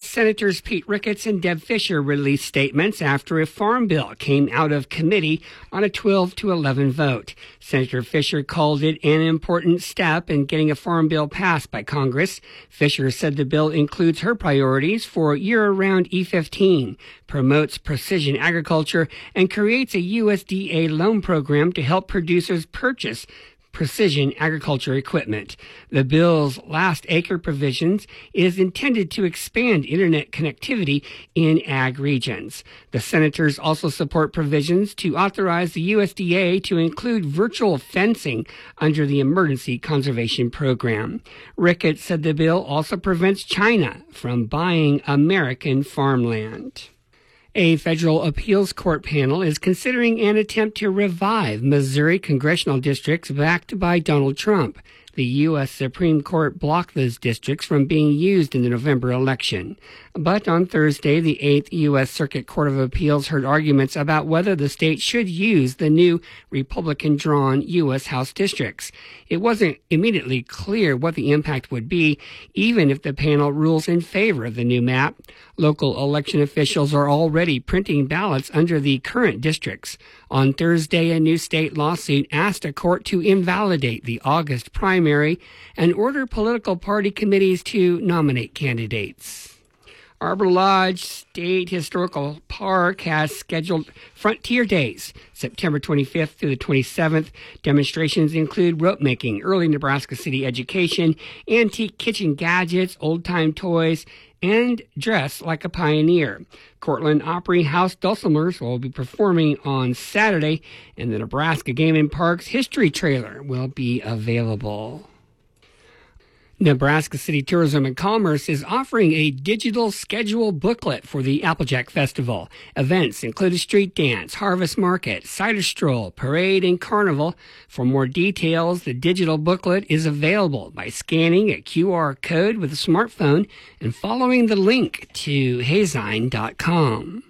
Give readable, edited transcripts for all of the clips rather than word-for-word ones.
Senators Pete Ricketts and Deb Fischer released statements after a farm bill came out of committee on a 12-11 vote. Senator Fischer called it an important step in getting a farm bill passed by Congress. Fischer said the bill includes her priorities for year-round E15, promotes precision agriculture, and creates a USDA loan program to help producers purchase precision agriculture equipment. The bill's last acre provisions is intended to expand internet connectivity in ag regions. The senators also support provisions to authorize the USDA to include virtual fencing under the Emergency Conservation Program. Ricketts said the bill also prevents China from buying American farmland. A federal appeals court panel is considering an attempt to revive Missouri congressional districts backed by Donald Trump. The U.S. Supreme Court blocked those districts from being used in the November election. But on Thursday, the 8th U.S. Circuit Court of Appeals heard arguments about whether the state should use the new Republican-drawn U.S. House districts. It wasn't immediately clear what the impact would be, even if the panel rules in favor of the new map. Local election officials are already printing ballots under the current districts. On Thursday, a new state lawsuit asked a court to invalidate the August primary and order political party committees to nominate candidates. Arbor Lodge State Historical Park has scheduled Frontier Days, September 25th through the 27th. Demonstrations include rope making, early Nebraska City education, antique kitchen gadgets, old-time toys, and dress like a pioneer. Cortland Opry House Dulcimers will be performing on Saturday, and the Nebraska Game and Parks History Trailer will be available. Nebraska City Tourism and Commerce is offering a digital schedule booklet for the Applejack Festival. Events include a street dance, harvest market, cider stroll, parade, and carnival. For more details, the digital booklet is available by scanning a QR code with a smartphone and following the link to hazine.com.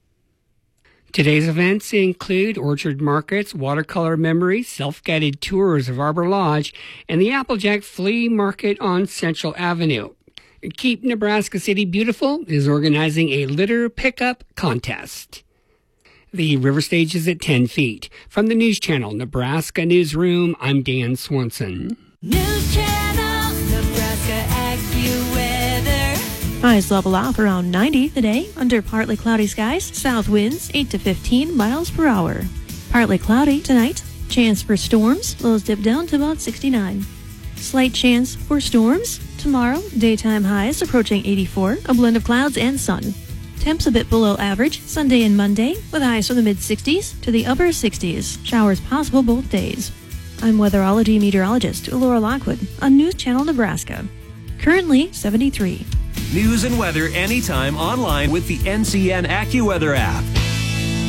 Today's events include orchard markets, watercolor memories, self-guided tours of Arbor Lodge, and the Applejack Flea Market on Central Avenue. Keep Nebraska City Beautiful is organizing a litter pickup contest. The river stage is at 10 feet. From the News Channel Nebraska Newsroom, I'm Dan Swanson. News Channel Nebraska AccuWeather. Highs level off around 90 today under partly cloudy skies. South winds 8 to 15 miles per hour. Partly cloudy tonight. Chance for storms. Lows dip down to about 69. Slight chance for storms. Tomorrow, daytime highs approaching 84. A blend of clouds and sun. Temps a bit below average Sunday and Monday with highs from the mid-60s to the upper 60s. Showers possible both days. I'm weatherology meteorologist Laura Lockwood on News Channel Nebraska. Currently 73. News and weather anytime online with the NCN AccuWeather app.